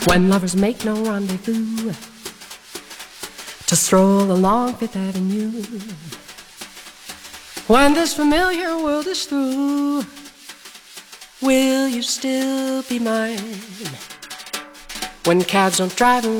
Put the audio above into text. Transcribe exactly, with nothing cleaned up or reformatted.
When lovers make no rendezvous to stroll along Fifth Avenue, when this familiar world is through, will you still be mine? When cabs don't drive